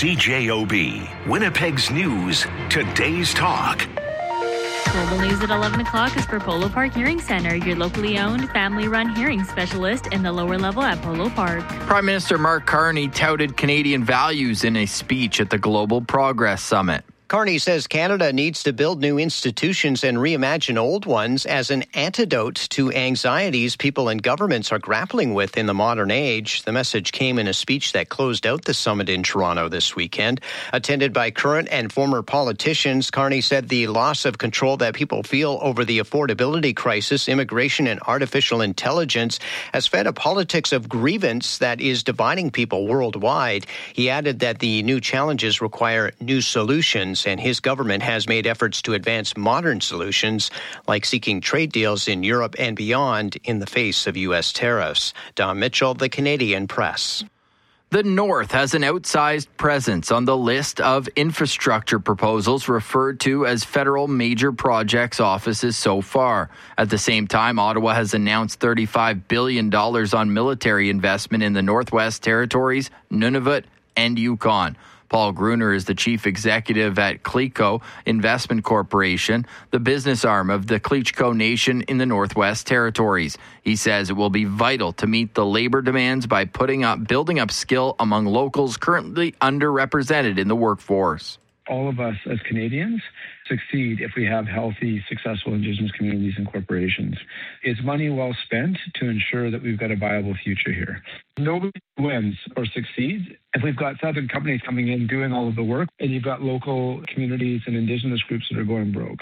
CJOB. Winnipeg's News. Today's Talk. Global News at 11 o'clock is for Polo Park Hearing Center, your locally owned, family-run hearing specialist in the lower level at Polo Park. Prime Minister Mark Carney touted Canadian values in a speech at the Global Progress Summit. Carney says Canada needs to build new institutions and reimagine old ones as an antidote to anxieties people and governments are grappling with in the modern age. The message came in a speech that closed out the summit in Toronto this weekend. Attended by current and former politicians, Carney said the loss of control that people feel over the affordability crisis, immigration, and artificial intelligence has fed a politics of grievance that is dividing people worldwide. He added that the new challenges require new solutions, and his government has made efforts to advance modern solutions, like seeking trade deals in Europe and beyond in the face of U.S. tariffs. Don Mitchell, The Canadian Press. The North has an outsized presence on the list of infrastructure proposals referred to as federal major projects offices so far. At the same time, Ottawa has announced $35 billion on military investment in the Northwest Territories, Nunavut, and Yukon. Paul Gruner is the chief executive at Klitschko Investment Corporation, the business arm of the Klitschko Nation in the Northwest Territories. He says it will be vital to meet the labor demands by building up skill among locals currently underrepresented in the workforce. All of us as Canadians succeed if we have healthy, successful Indigenous communities and corporations. It's money well spent to ensure that we've got a viable future here. Nobody wins or succeeds if we've got Southern companies coming in doing all of the work and you've got local communities and Indigenous groups that are going broke.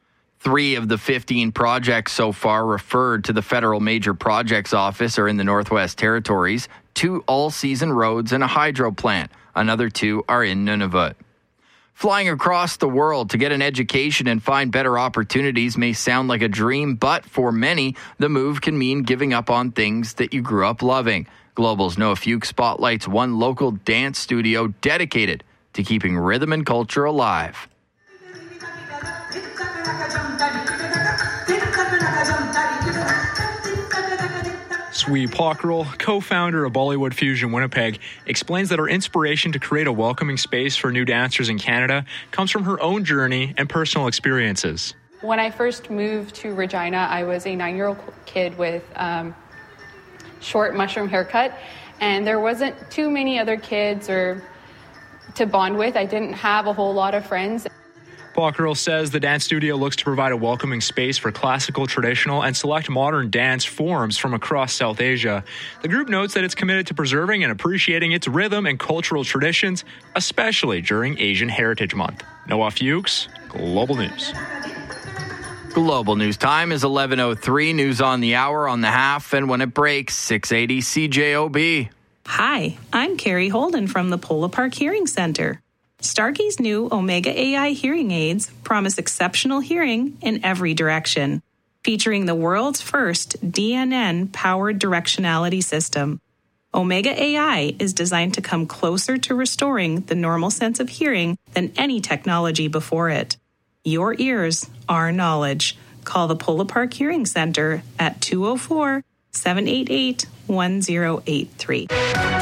3 of the 15 projects so far referred to the Federal Major Projects Office are in the Northwest Territories, 2 all-season roads and a hydro plant. Another 2 are in Nunavut. Flying across the world to get an education and find better opportunities may sound like a dream, but for many, the move can mean giving up on things that you grew up loving. Global's Noah Fuchs spotlights one local dance studio dedicated to keeping rhythm and culture alive. Sui Pockrell, co-founder of Bollywood Fusion Winnipeg, explains that her inspiration to create a welcoming space for new dancers in Canada comes from her own journey and personal experiences. When I first moved to Regina, I was a 9-year-old kid with short mushroom haircut, and there wasn't too many other kids or to bond with. I didn't have a whole lot of friends. Pockrell says the dance studio looks to provide a welcoming space for classical, traditional, and select modern dance forms from across South Asia. The group notes that it's committed to preserving and appreciating its rhythm and cultural traditions, especially during Asian Heritage Month. Noah Fuchs, Global News. Global News time is 11:03. News on the hour, on the half, and when it breaks, 680 CJOB. Hi, I'm Carrie Holden from the Polo Park Hearing Center. Starkey's new Omega AI hearing aids promise exceptional hearing in every direction, featuring the world's first DNN-powered directionality system. Omega AI is designed to come closer to restoring the normal sense of hearing than any technology before it. Your ears, our knowledge. Call the Polo Park Hearing Center at 204-788-1083.